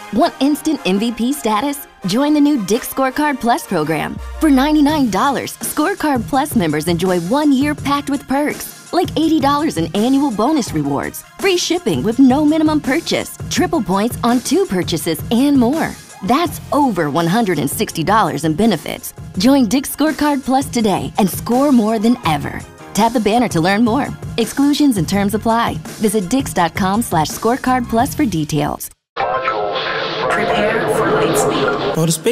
Want instant MVP status? Join the new Dick's Scorecard Plus program. For $99, Scorecard Plus members enjoy 1 year packed with perks, like $80 in annual bonus rewards, free shipping with no minimum purchase, triple points on 2 purchases, and more. That's over $160 in benefits. Join Dick's Scorecard Plus today and score more than ever. Tap the banner to learn more. Exclusions and terms apply. Visit dix.com/scorecardplus for details. Prepare for light speed.